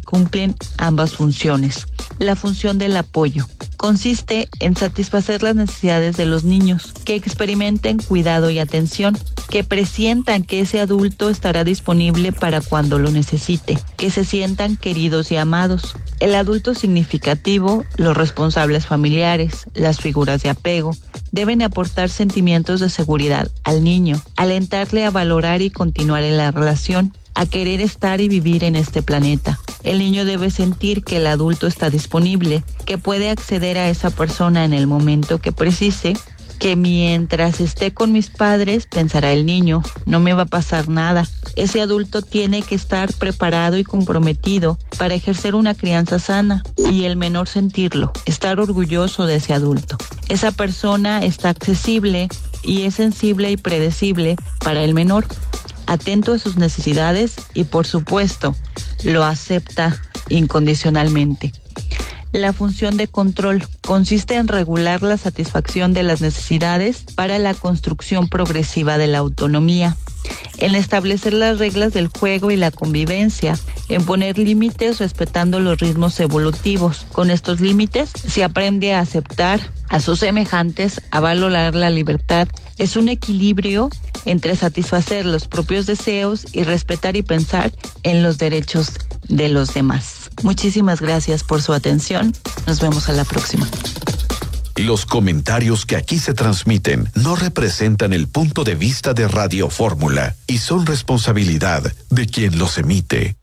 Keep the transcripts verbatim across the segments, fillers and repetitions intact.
cumplen ambas funciones. La función del apoyo consiste en satisfacer las necesidades de los niños, que experimenten cuidado y atención, que presientan que ese adulto estará disponible para cuando lo necesite, que se sientan queridos y amados. El adulto significativo, los responsables familiares, las figuras de apego, deben aportar sentimientos de seguridad al niño, alentarle a valorar y continuar en la relación, a querer estar y vivir en este planeta. El niño debe sentir que el adulto está disponible, que puede acceder a esa persona en el momento que precise, que mientras esté con mis padres, pensará el niño, no me va a pasar nada. Ese adulto tiene que estar preparado y comprometido para ejercer una crianza sana y el menor sentirlo, estar orgulloso de ese adulto. Esa persona está accesible y es sensible y predecible para el menor, atento a sus necesidades y, por supuesto, lo acepta incondicionalmente. La función de control consiste en regular la satisfacción de las necesidades para la construcción progresiva de la autonomía, en establecer las reglas del juego y la convivencia, en poner límites respetando los ritmos evolutivos. Con estos límites se aprende a aceptar a sus semejantes, a valorar la libertad. Es un equilibrio entre satisfacer los propios deseos y respetar y pensar en los derechos de los demás. Muchísimas gracias por su atención. Nos vemos a la próxima. Los comentarios que aquí se transmiten no representan el punto de vista de Radio Fórmula y son responsabilidad de quien los emite.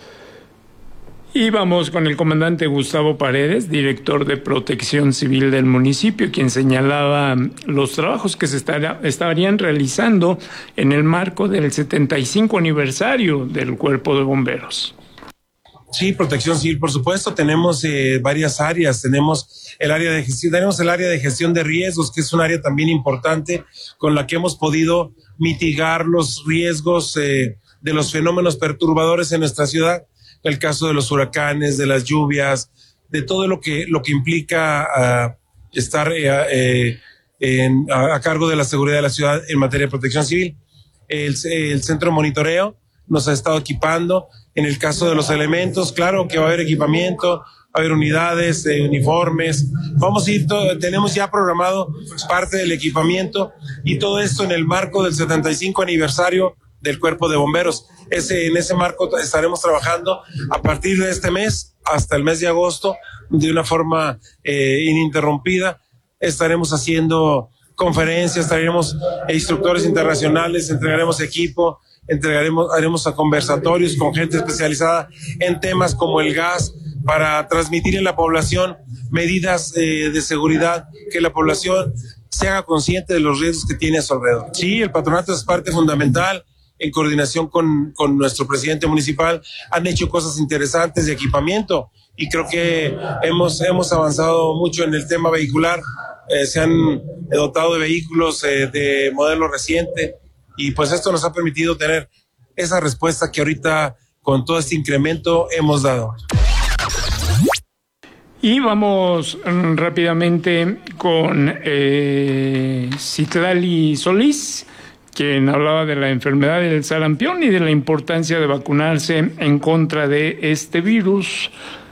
Y vamos con el comandante Gustavo Paredes, director de Protección Civil del municipio, quien señalaba los trabajos que se estará, estarían realizando en el marco del setenta y cinco aniversario del Cuerpo de Bomberos. Sí, Protección Civil, por supuesto. Tenemos eh, varias áreas. Tenemos el área de gestión, tenemos el área de gestión de riesgos, que es un área también importante con la que hemos podido mitigar los riesgos eh, de los fenómenos perturbadores en nuestra ciudad. El caso de los huracanes, de las lluvias, de todo lo que lo que implica uh, estar eh, eh, en, a, a cargo de la seguridad de la ciudad en materia de protección civil. El, el centro de monitoreo nos ha estado equipando. En el caso de los elementos, claro que va a haber equipamiento, va a haber unidades, eh, uniformes. Vamos a ir, todo, tenemos ya programado parte del equipamiento y todo esto en el marco del setenta y cinco aniversario del Cuerpo de Bomberos. Ese, en ese marco estaremos trabajando a partir de este mes hasta el mes de agosto de una forma eh, ininterrumpida. Estaremos haciendo conferencias, traeremos instructores internacionales, entregaremos equipo, entregaremos, haremos a conversatorios con gente especializada en temas como el gas para transmitir en la población medidas eh, de seguridad, que la población se haga consciente de los riesgos que tiene a su alrededor. Sí, el patronato es parte fundamental. En coordinación con, con nuestro presidente municipal, han hecho cosas interesantes de equipamiento y creo que hemos, hemos avanzado mucho en el tema vehicular. Eh, se han dotado de vehículos eh, de modelo reciente y pues esto nos ha permitido tener esa respuesta que ahorita con todo este incremento hemos dado. Y vamos um, rápidamente con eh, Citlali Solís, quien hablaba de la enfermedad del sarampión y de la importancia de vacunarse en contra de este virus.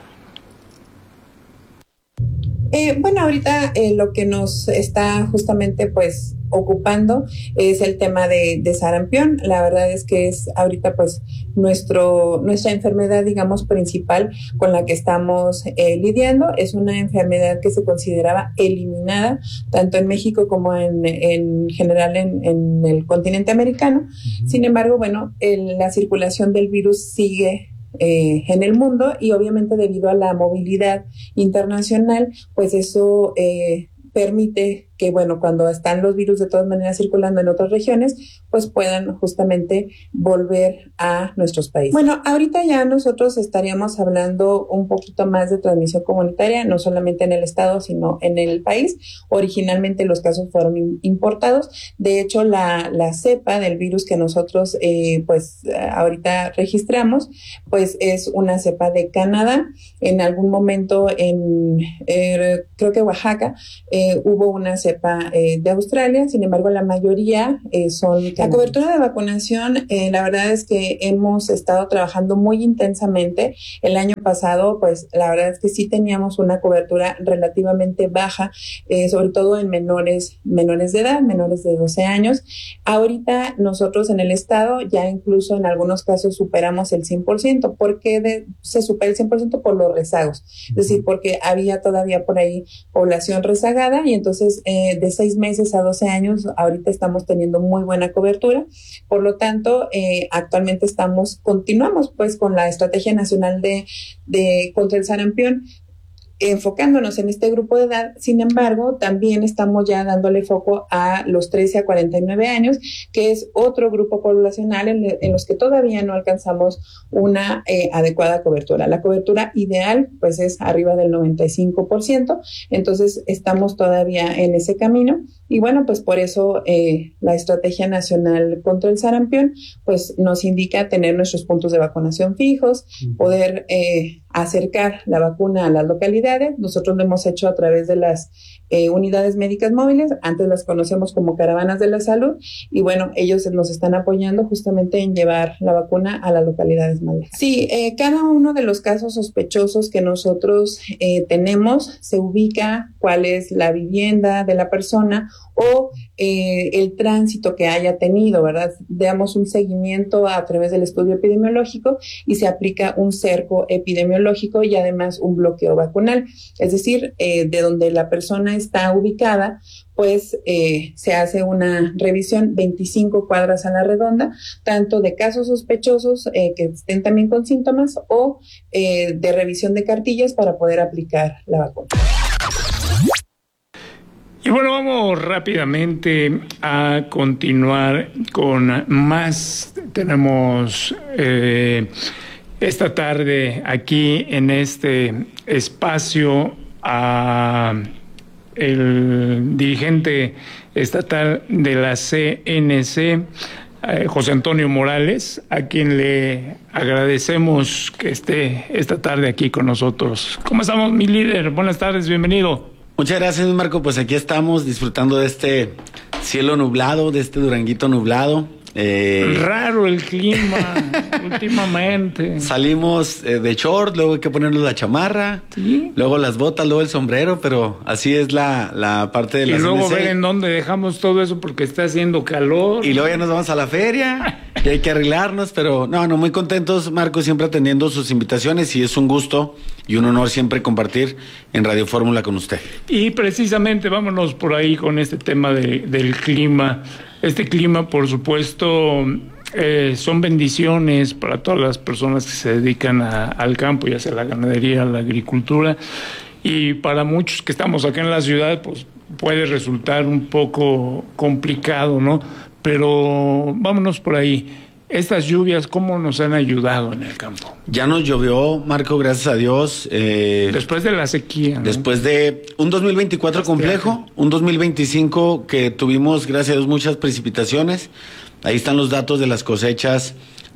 Eh, bueno, ahorita eh, lo que nos está justamente pues ocupando es el tema de, de sarampión. La verdad es que es ahorita pues nuestro nuestra enfermedad, digamos, principal con la que estamos eh, lidiando. Es una enfermedad que se consideraba eliminada tanto en México como en, en general en, en el continente americano. Sin embargo, bueno, el, la circulación del virus sigue Eh, en el mundo y obviamente debido a la movilidad internacional, pues eso eh, permite que, bueno, cuando están los virus de todas maneras circulando en otras regiones, pues puedan justamente volver a nuestros países. Bueno, ahorita ya nosotros estaríamos hablando un poquito más de transmisión comunitaria, no solamente en el estado, sino en el país. Originalmente los casos fueron importados. De hecho, la, la cepa del virus que nosotros, eh, pues, ahorita registramos, pues es una cepa de Canadá. En algún momento en, eh, creo que Oaxaca, eh, hubo una cepa cepa eh, de Australia. Sin embargo, la mayoría eh, son... La cobertura de vacunación, eh, la verdad es que hemos estado trabajando muy intensamente. El año pasado, pues la verdad es que sí teníamos una cobertura relativamente baja, eh, sobre todo en menores, menores de edad, menores de doce años. Ahorita nosotros en el estado ya incluso en algunos casos superamos el cien por ciento. ¿Por qué de, se supera el cien por ciento? Por los rezagos. Es decir, porque había todavía por ahí población rezagada y entonces eh, de seis meses a doce años ahorita estamos teniendo muy buena cobertura. Por lo tanto, eh, actualmente estamos, continuamos pues con la Estrategia Nacional de, de contra el sarampión, enfocándonos en este grupo de edad. Sin embargo, también estamos ya dándole foco a los trece a cuarenta y nueve años, que es otro grupo poblacional en, en los que todavía no alcanzamos una eh, adecuada cobertura. La cobertura ideal, pues, es arriba del noventa y cinco por ciento, entonces estamos todavía en ese camino. Y bueno, pues por eso eh, la Estrategia Nacional contra el Sarampión, pues nos indica tener nuestros puntos de vacunación fijos, poder eh, acercar la vacuna a las localidades. Nosotros lo hemos hecho a través de las eh, unidades médicas móviles, antes las conocemos como caravanas de la salud, y bueno, ellos nos están apoyando justamente en llevar la vacuna a las localidades más lejanas. Sí, eh, cada uno de los casos sospechosos que nosotros eh, tenemos, se ubica cuál es la vivienda de la persona o eh, el tránsito que haya tenido, ¿verdad? Damos un seguimiento a través del estudio epidemiológico y se aplica un cerco epidemiológico y además un bloqueo vacunal. Es decir, eh, de donde la persona está ubicada, pues eh, se hace una revisión veinticinco cuadras a la redonda, tanto de casos sospechosos eh, que estén también con síntomas o eh, de revisión de cartillas para poder aplicar la vacuna. Y bueno, vamos rápidamente a continuar con más. Tenemos eh, esta tarde aquí en este espacio a el dirigente estatal de la C N C, eh, José Antonio Morales, a quien le agradecemos que esté esta tarde aquí con nosotros. ¿Cómo estamos, mi líder? Buenas tardes, bienvenido. Muchas gracias, Marco. Pues aquí estamos disfrutando de este cielo nublado, de este Duranguito nublado. Eh, Raro el clima últimamente. Salimos eh, de short, luego hay que ponernos la chamarra, ¿sí? Luego las botas, luego el sombrero, pero así es la, la parte de la Y luego C N C. Ver en dónde dejamos todo eso porque está haciendo calor. Y luego ya nos vamos a la feria y hay que arreglarnos, pero no, no, muy contentos, Marco, siempre atendiendo sus invitaciones y es un gusto y un honor siempre compartir en Radio Fórmula con usted. Y precisamente vámonos por ahí con este tema de, del clima. Este clima, por supuesto, eh, son bendiciones para todas las personas que se dedican a, al campo, ya sea la ganadería, la agricultura, y para muchos que estamos acá en la ciudad, pues puede resultar un poco complicado, ¿no? Pero vámonos por ahí. Estas lluvias, ¿cómo nos han ayudado en el campo? Ya nos llovió, Marco, gracias a Dios. Eh, después de la sequía, ¿no? Después de un dos mil veinticuatro complejo, un dos mil veinticinco que tuvimos, gracias a Dios, muchas precipitaciones. Ahí están los datos de las cosechas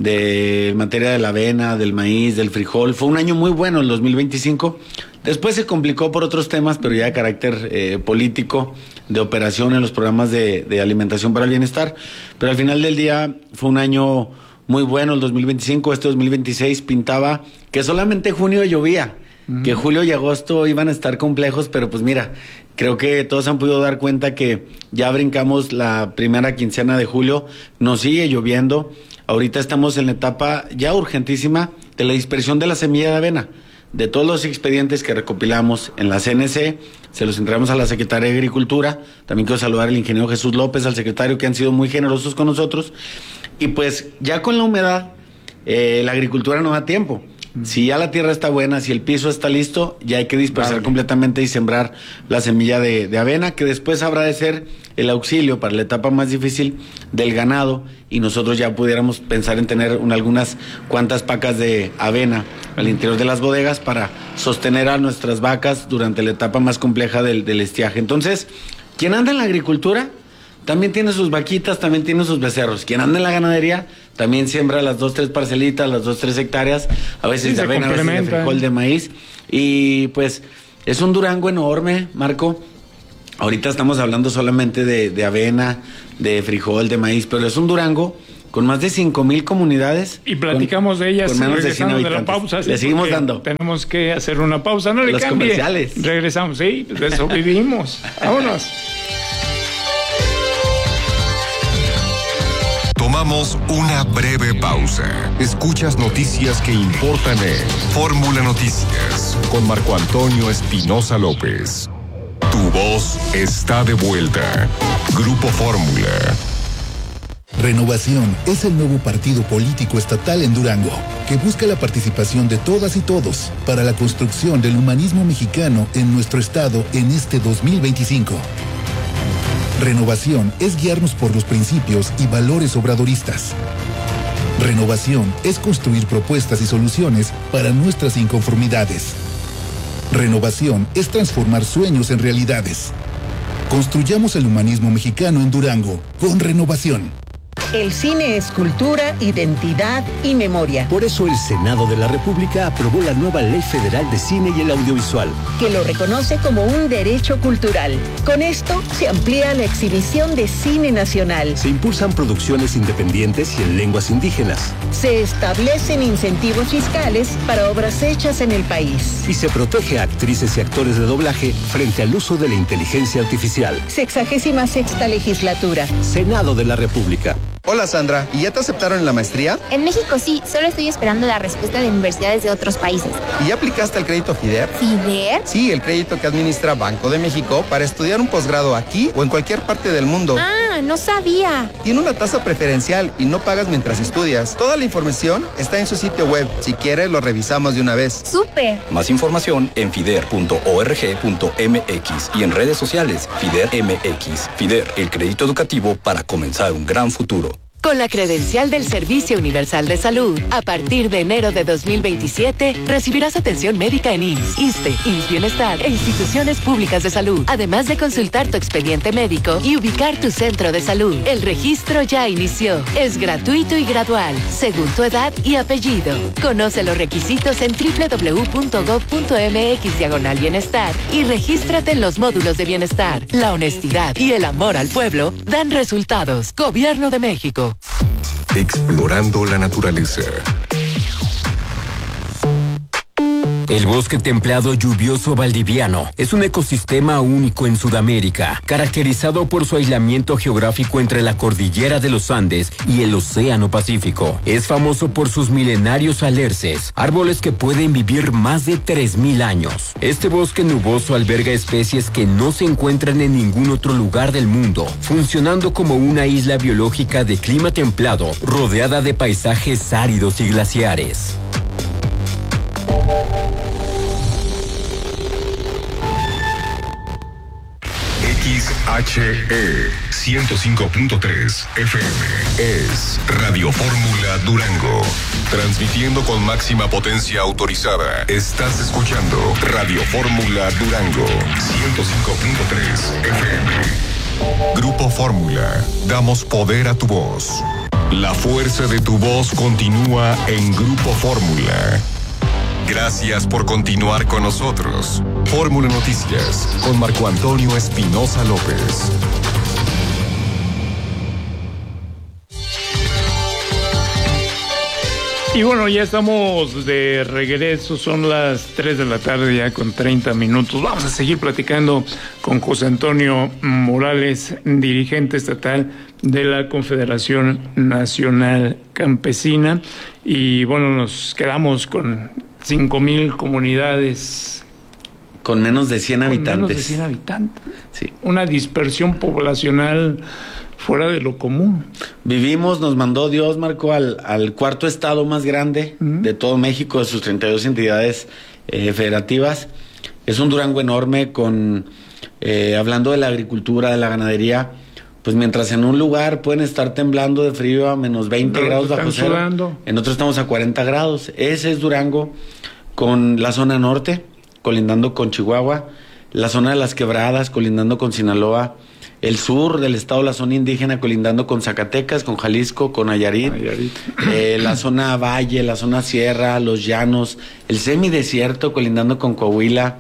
de materia de la avena, del maíz, del frijol. Fue un año muy bueno el dos mil veinticinco. Después se complicó por otros temas, pero ya de carácter eh, político, de operación en los programas de, de alimentación para el bienestar. Pero al final del día fue un año muy bueno el dos mil veinticinco. Este dos mil veintiséis pintaba que solamente junio llovía, mm. que julio y agosto iban a estar complejos, pero pues mira, creo que todos han podido dar cuenta que ya brincamos la primera quincena de julio, nos sigue lloviendo. Ahorita estamos en la etapa ya urgentísima de la dispersión de la semilla de avena. De todos los expedientes que recopilamos en la C N C, se los entregamos a la Secretaría de Agricultura. También quiero saludar al ingeniero Jesús López, al secretario, que han sido muy generosos con nosotros. Y pues ya con la humedad, eh, la agricultura no da tiempo. Si ya la tierra está buena, si el piso está listo, ya hay que dispersar vale. completamente y sembrar la semilla de, de avena, que después habrá de ser el auxilio para la etapa más difícil del ganado, y nosotros ya pudiéramos pensar en tener un, algunas cuantas pacas de avena al interior de las bodegas para sostener a nuestras vacas durante la etapa más compleja del, del estiaje. Entonces, quien anda en la agricultura también tiene sus vaquitas, también tiene sus becerros. Quien anda en la ganadería también siembra las dos, tres parcelitas, las dos, tres hectáreas, a veces sí, de avena, a veces de frijol, de maíz. Y pues es un Durango enorme, Marco. Ahorita estamos hablando solamente de, de avena, de frijol, de maíz, pero es un Durango con más de cinco mil comunidades. Y platicamos con, de ellas con menos de, cien de la pausa. Le seguimos dando. Tenemos que hacer una pausa, no le Los cambie. Comerciales. Regresamos, sí, de eso vivimos. Vámonos. Tomamos una breve pausa. Escuchas noticias que importan en Fórmula Noticias con Marco Antonio Espinosa López. Tu voz está de vuelta. Grupo Fórmula. Renovación es el nuevo partido político estatal en Durango, que busca la participación de todas y todos para la construcción del humanismo mexicano en nuestro estado en este dos mil veinticinco. Renovación es guiarnos por los principios y valores obradoristas. Renovación es construir propuestas y soluciones para nuestras inconformidades. Renovación es transformar sueños en realidades. Construyamos el humanismo mexicano en Durango con Renovación. El cine es cultura, identidad y memoria. Por eso el Senado de la República aprobó la nueva Ley Federal de Cine y el Audiovisual, que lo reconoce como un derecho cultural. Con esto se amplía la exhibición de cine nacional. Se impulsan producciones independientes y en lenguas indígenas. Se establecen incentivos fiscales para obras hechas en el país. Y se protege a actrices y actores de doblaje frente al uso de la inteligencia artificial. Sexagésima sexta legislatura. Senado de la República. Hola Sandra, ¿y ya te aceptaron en la maestría? En México sí, solo estoy esperando la respuesta de universidades de otros países. ¿Y ya aplicaste el crédito FIDER? ¿FIDER? Sí, el crédito que administra Banco de México para estudiar un posgrado aquí o en cualquier parte del mundo. Ah, no sabía. Tiene una tasa preferencial y no pagas mientras estudias. Toda la información está en su sitio web. Si quieres, lo revisamos de una vez. ¡Súper! Más información en fider punto org punto m x y en redes sociales FIDER M X. FIDER, el crédito educativo para comenzar un gran futuro. Con la credencial del Servicio Universal de Salud, a partir de enero de dos mil veintisiete, recibirás atención médica en I M S S, ISSSTE, I M S S Bienestar e instituciones públicas de salud, además de consultar tu expediente médico y ubicar tu centro de salud. El registro ya inició. Es gratuito y gradual, según tu edad y apellido. Conoce los requisitos en doble u doble u doble u punto gob punto m x diagonal bienestar y regístrate en los módulos de bienestar. La honestidad y el amor al pueblo dan resultados. Gobierno de México. Explorando la naturaleza. El bosque templado lluvioso valdiviano es un ecosistema único en Sudamérica, caracterizado por su aislamiento geográfico entre la cordillera de los Andes y el Océano Pacífico. Es famoso por sus milenarios alerces, árboles que pueden vivir más de tres mil años. Este bosque nuboso alberga especies que no se encuentran en ningún otro lugar del mundo, funcionando como una isla biológica de clima templado, rodeada de paisajes áridos y glaciares. X H E ciento cinco punto tres F M es Radio Fórmula Durango, transmitiendo con máxima potencia autorizada. Estás escuchando Radio Fórmula Durango ciento cinco punto tres F M. Grupo Fórmula, damos poder a tu voz. La fuerza de tu voz continúa en Grupo Fórmula. Gracias por continuar con nosotros. Fórmula Noticias con Marco Antonio Espinosa López. Y bueno, ya estamos de regreso, son las tres de la tarde ya con treinta minutos. Vamos a seguir platicando con José Antonio Morales, dirigente estatal de la Confederación Nacional Campesina. Y bueno, nos quedamos con cinco mil comunidades. Con menos de cien habitantes. Con menos de cien habitantes. Sí. Una dispersión poblacional fuera de lo común. Vivimos, nos mandó Dios, Marco, al, al cuarto estado más grande uh-huh. de todo México, de sus treinta y dos entidades eh, federativas. Es un Durango enorme con, eh, hablando de la agricultura, de la ganadería, pues mientras en un lugar pueden estar temblando de frío a menos veinte grados bajo cero, en otro estamos a cuarenta grados. Ese es Durango, con la zona norte, colindando con Chihuahua, la zona de las Quebradas, colindando con Sinaloa, el sur del estado, la zona indígena, colindando con Zacatecas, con Jalisco, con Nayarit, Nayarit. Eh, la zona valle, la zona sierra, los llanos, el semidesierto, colindando con Coahuila,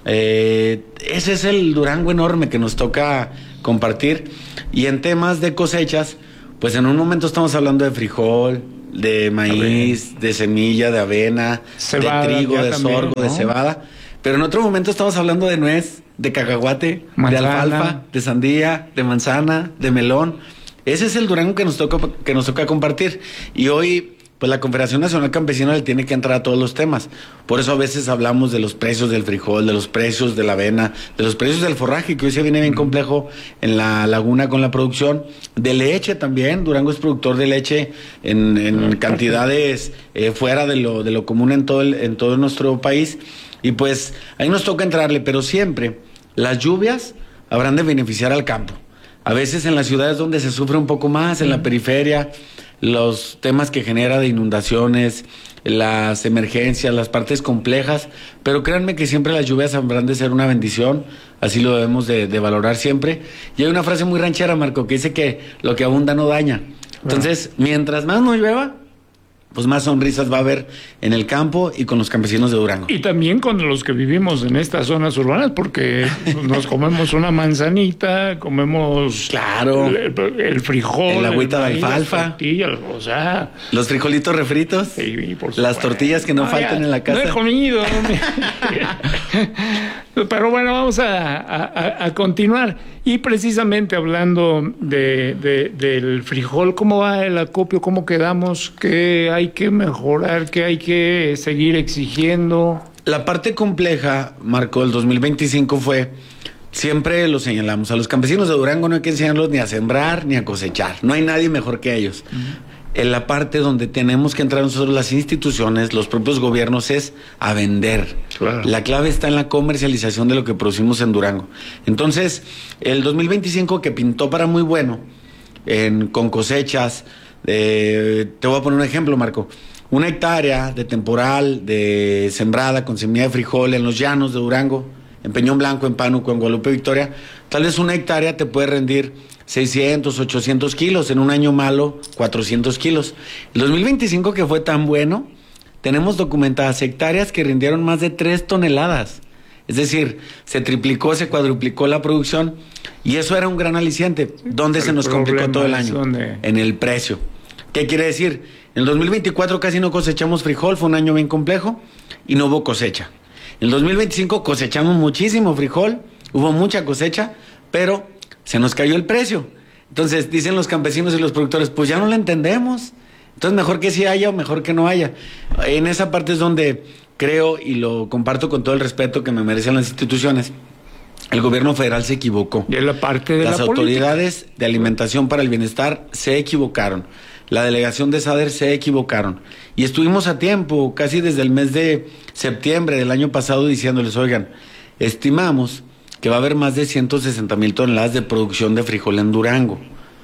Eh, ese es el Durango enorme que nos toca compartir. Y en temas de cosechas, pues en un momento estamos hablando de frijol, de maíz, avena, de semilla, de avena, cebada, de trigo, de también, sorgo, ¿no? de cebada. Pero en otro momento estamos hablando de nuez, de cacahuate, manzana, de alfalfa, de sandía, de manzana, de melón. Ese es el Durango que nos toca, que nos toca compartir. Y hoy, pues la Confederación Nacional Campesina le tiene que entrar a todos los temas. Por eso a veces hablamos de los precios del frijol, de los precios de la avena, de los precios del forraje, que hoy se viene bien complejo en la laguna con la producción. De leche también. Durango es productor de leche en, en cantidades eh, fuera de lo, de lo común en todo, el, en todo nuestro país. Y pues ahí nos toca entrarle, pero siempre las lluvias habrán de beneficiar al campo. A veces en las ciudades donde se sufre un poco más, en la periferia, los temas que genera de inundaciones, las emergencias, las partes complejas, pero créanme que siempre las lluvias habrán de ser una bendición, así lo debemos de, de valorar siempre. Y hay una frase muy ranchera, Marco, que dice que lo que abunda no daña. Entonces, mientras más no llueva, pues más sonrisas va a haber en el campo y con los campesinos de Durango. Y también con los que vivimos en estas zonas urbanas, porque nos comemos una manzanita, comemos claro el, el frijol, el agüita de alfalfa, tortillas, o sea, los frijolitos refritos, sí, por las tortillas que no, no faltan ya, en la casa. No he comido. Pero bueno, vamos a, a, a continuar. Y precisamente hablando de, de, del frijol, ¿cómo va el acopio? ¿Cómo quedamos? ¿Qué hay que mejorar? ¿Qué hay que seguir exigiendo? La parte compleja, Marco, del dos mil veinticinco fue, siempre lo señalamos, a los campesinos de Durango no hay que enseñarlos ni a sembrar ni a cosechar. No hay nadie mejor que ellos. Uh-huh. En la parte donde tenemos que entrar nosotros, las instituciones, los propios gobiernos, es a vender. Claro. La clave está en la comercialización de lo que producimos en Durango. Entonces, el dos mil veinticinco, que pintó para muy bueno, en, con cosechas, eh, te voy a poner un ejemplo, Marco. Una hectárea de temporal, de sembrada con semilla de frijol en los llanos de Durango, en Peñón Blanco, en Pánuco, en Guadalupe Victoria, tal vez una hectárea te puede rendir seiscientos, ochocientos kilos, en un año malo, cuatrocientos kilos. El dos mil veinticinco, que fue tan bueno, tenemos documentadas hectáreas que rindieron más de tres toneladas. Es decir, se triplicó, se cuadruplicó la producción, y eso era un gran aliciente. ¿Dónde se nos complicó todo el año? ¿Dónde? En el precio. ¿Qué quiere decir? En el dos mil veinticuatro casi no cosechamos frijol, fue un año bien complejo, y no hubo cosecha. En el dos mil veinticinco cosechamos muchísimo frijol, hubo mucha cosecha, pero se nos cayó el precio. Entonces dicen los campesinos y los productores, pues ya no lo entendemos. Entonces mejor que sí haya o mejor que no haya. En esa parte es donde creo, y lo comparto con todo el respeto que me merecen las instituciones, el gobierno federal se equivocó. Y en la parte de las la autoridades política de alimentación para el bienestar se equivocaron. La delegación de SADER se equivocaron. Y estuvimos a tiempo, casi desde el mes de septiembre del año pasado, diciéndoles, oigan, estimamos que va a haber más de ciento sesenta mil toneladas de producción de frijol en Durango.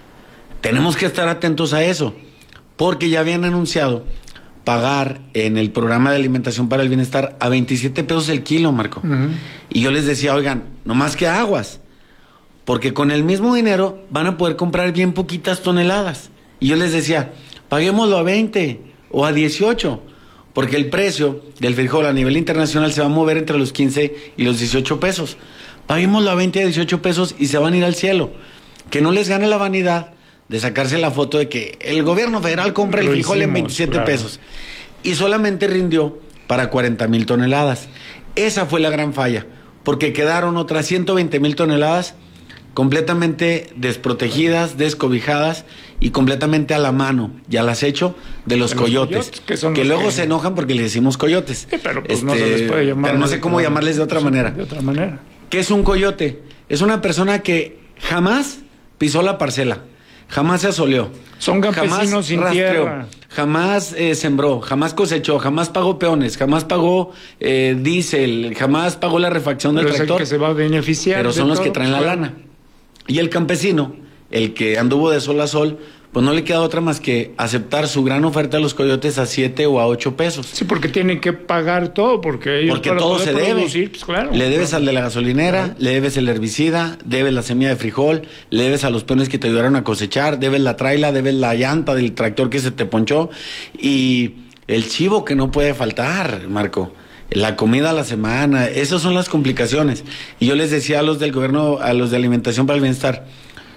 Tenemos que estar atentos a eso, porque ya habían anunciado pagar en el programa de alimentación para el bienestar a veintisiete pesos el kilo, Marco. Uh-huh. Y yo les decía, oigan, no más que aguas, porque con el mismo dinero van a poder comprar bien poquitas toneladas. Y yo les decía, paguémoslo a veinte o a dieciocho, porque el precio del frijol a nivel internacional se va a mover entre los quince y los dieciocho pesos. Paguémoslo a veinte a dieciocho pesos y se van a ir al cielo. Que no les gane la vanidad de sacarse la foto de que el gobierno federal compra el frijol en veintisiete claro. pesos. Y solamente rindió para cuarenta mil toneladas. Esa fue la gran falla, porque quedaron otras ciento veinte mil toneladas completamente desprotegidas, descobijadas y completamente a la mano y al acecho de los, de los coyotes, coyotes, que, son que luego que... se enojan porque les decimos coyotes. Sí, pero pues este, no se les puede llamar. Pero no sé cómo llamarles de otra sí, manera. De otra manera. ¿Qué es un coyote? Es una persona que jamás pisó la parcela, jamás se asoleó. Son campesinos sin rastreó, tierra. Jamás eh, sembró, jamás cosechó, jamás pagó peones, jamás pagó eh, diésel, jamás pagó la refacción del pero tractor. Es el que se va a beneficiar. Pero son los todo, que traen la claro. lana. Y el campesino, el que anduvo de sol a sol, pues no le queda otra más que aceptar su gran oferta a los coyotes a siete o a ocho pesos. Sí, porque tienen que pagar todo, porque ellos porque todo se debe. Pues claro, le debes claro. al de la gasolinera, claro. le debes el herbicida, debes la semilla de frijol, le debes a los peones que te ayudaron a cosechar, debes la traila, debes la llanta del tractor que se te ponchó y el chivo que no puede faltar, Marco. la comida a la semana, esas son las complicaciones. Y yo les decía a los del gobierno, a los de Alimentación para el Bienestar,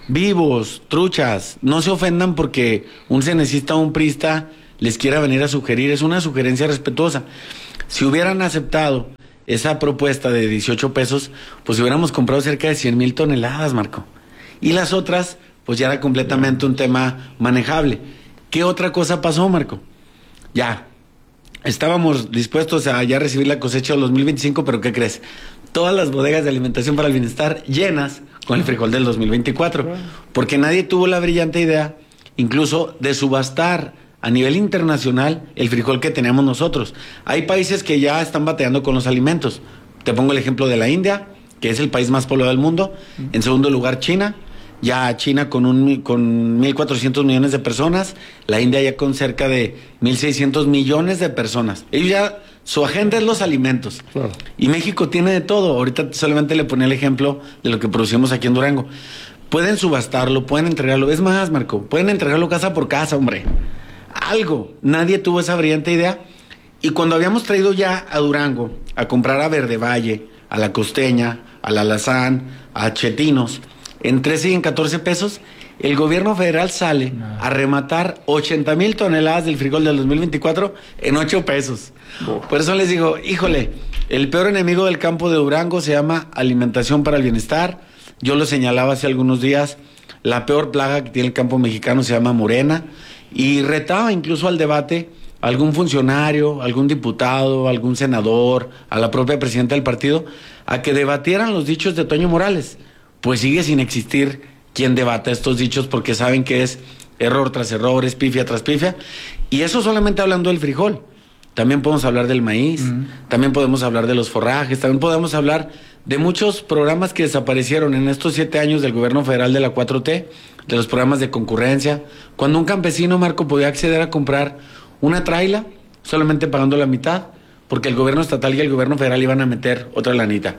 vivos, truchas, no se ofendan porque un cenecista o un prista les quiera venir a sugerir, es una sugerencia respetuosa. Si hubieran aceptado esa propuesta de dieciocho pesos, pues hubiéramos comprado cerca de cien mil toneladas, Marco. Y las otras, pues ya era completamente un tema manejable. ¿Qué otra cosa pasó, Marco? Ya, estábamos dispuestos a ya recibir la cosecha del dos mil veinticinco, pero ¿qué crees? Todas las bodegas de Alimentación para el Bienestar llenas con el frijol del dos mil veinticuatro, porque nadie tuvo la brillante idea, incluso, de subastar a nivel internacional el frijol que teníamos nosotros. Hay países que ya están bateando con los alimentos. Te pongo el ejemplo de la India, que es el país más poblado del mundo. En segundo lugar, China. Ya China con un con mil cuatrocientos millones de personas, la India ya con cerca de mil seiscientos millones de personas. Ellos ya, su agenda es los alimentos. Claro. Y México tiene de todo. Ahorita solamente le ponía el ejemplo de lo que producimos aquí en Durango. Pueden subastarlo, pueden entregarlo. Es más, Marco, pueden entregarlo casa por casa, hombre. Algo. Nadie tuvo esa brillante idea. Y cuando habíamos traído ya a Durango a comprar a Verde Valle, a La Costeña, a La Alazán, a Chetinos, en trece y en catorce pesos, el gobierno federal sale no. a rematar ochenta mil toneladas del frijol del dos mil veinticuatro en ocho pesos. Oh. Por eso les digo, híjole, el peor enemigo del campo de Durango se llama Alimentación para el Bienestar. Yo lo señalaba hace algunos días, la peor plaga que tiene el campo mexicano se llama Morena, y retaba incluso al debate a algún funcionario, algún diputado, algún senador, a la propia presidenta del partido, a que debatieran los dichos de Toño Morales. Pues sigue sin existir quien debata estos dichos porque saben que es error tras error, es pifia tras pifia. Y eso solamente hablando del frijol. También podemos hablar del maíz, uh-huh. también podemos hablar de los forrajes, también podemos hablar de muchos programas que desaparecieron en estos siete años del gobierno federal de la cuatro T, de los programas de concurrencia. Cuando un campesino, Marco, podía acceder a comprar una traila solamente pagando la mitad, porque el gobierno estatal y el gobierno federal iban a meter otra lanita.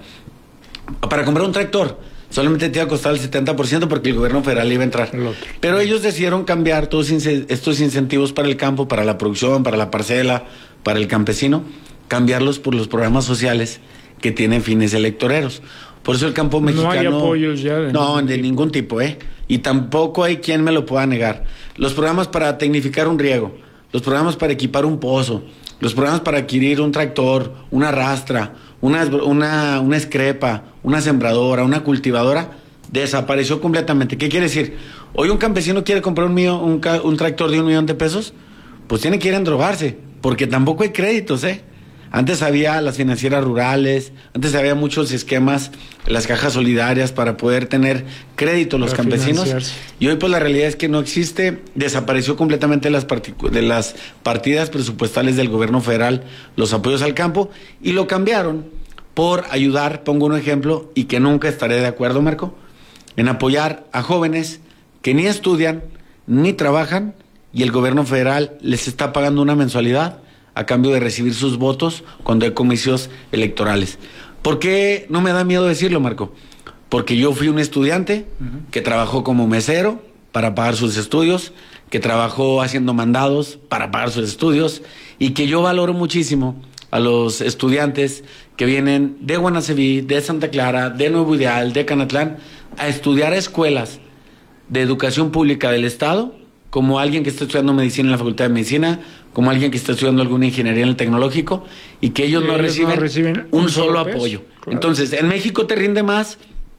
Para comprar un tractor solamente te iba a costar el setenta por ciento porque el gobierno federal iba a entrar. Pero ellos decidieron cambiar todos estos incentivos para el campo, para la producción, para la parcela, para el campesino, cambiarlos por los programas sociales que tienen fines electoreros. Por eso el campo mexicano... No hay apoyos ya de No, ningún de tipo. ningún tipo, ¿eh? Y tampoco hay quien me lo pueda negar. Los programas para tecnificar un riego, los programas para equipar un pozo, los programas para adquirir un tractor, una rastra, una, una, una escrepa, una sembradora, una cultivadora, desapareció completamente. ¿Qué quiere decir? Hoy un campesino quiere comprar un, millón, un, un tractor de un millón de pesos, pues tiene que ir a endrogarse, porque tampoco hay créditos, ¿eh? Antes había las financieras rurales, antes había muchos esquemas, las cajas solidarias para poder tener crédito los para campesinos. Y hoy pues la realidad es que no existe, desapareció completamente las particu- de las partidas presupuestales del gobierno federal, los apoyos al campo, y lo cambiaron por ayudar, pongo un ejemplo, y que nunca estaré de acuerdo, Marco, en apoyar a jóvenes que ni estudian, ni trabajan, y el gobierno federal les está pagando una mensualidad a cambio de recibir sus votos cuando hay comicios electorales. ¿Por qué no me da miedo decirlo, Marco? Porque yo fui un estudiante uh-huh. que trabajó como mesero para pagar sus estudios, que trabajó haciendo mandados para pagar sus estudios, y que yo valoro muchísimo a los estudiantes que vienen de Guanaceví, de Santa Clara, de Nuevo Ideal, de Canatlán, a estudiar a escuelas de educación pública del Estado, como alguien que está estudiando medicina en la Facultad de Medicina, como alguien que está estudiando alguna ingeniería en el tecnológico, y que ellos, no, ellos reciben no reciben un, un solo, solo apoyo. Claro. Entonces, en México te rinde más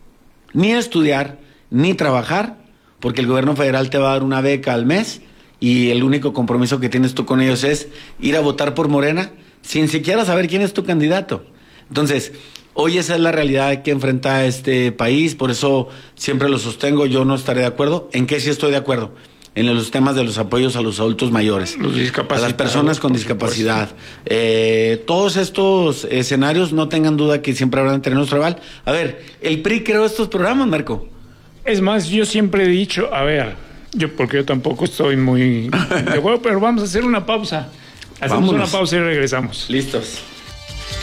ni estudiar, ni trabajar, porque el gobierno federal te va a dar una beca al mes, y el único compromiso que tienes tú con ellos es ir a votar por Morena, sin siquiera saber quién es tu candidato. Entonces, hoy esa es la realidad que enfrenta este país, por eso siempre lo sostengo, yo no estaré de acuerdo. ¿En qué sí estoy de acuerdo? En los temas de los apoyos a los adultos mayores, los a las personas con discapacidad. Eh, todos estos escenarios, no tengan duda que siempre habrán de tener nuestro aval. A ver, el P R I creó estos programas, Marco. Es más, yo siempre he dicho, a ver, yo porque yo tampoco estoy muy de acuerdo, pero vamos a hacer una pausa. Hacemos Vámonos. una pausa y regresamos. Listos.